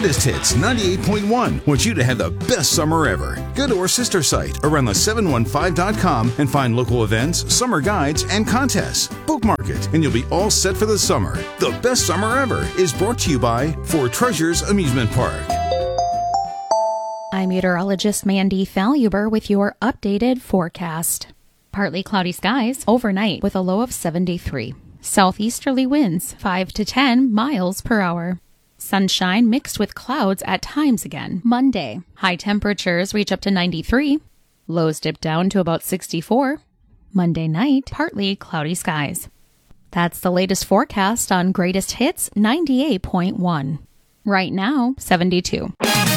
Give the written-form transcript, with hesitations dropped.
Greatest Hits 98.1 wants you to have the best summer ever. Go to our sister site, aroundthe715.com, and find local events, summer guides, and contests. Bookmark it, and you'll be all set for the summer. The best summer ever is brought to you by Four Treasures Amusement Park. I'm meteorologist Mandy Faluber with your updated forecast. Partly cloudy skies overnight with a low of 73. Southeasterly winds 5 to 10 miles per hour. Sunshine mixed with clouds at times again. Monday, high temperatures reach up to 93. Lows dip down to about 64. Monday night, partly cloudy skies. That's the latest forecast on Greatest Hits 98.1. Right now, 72.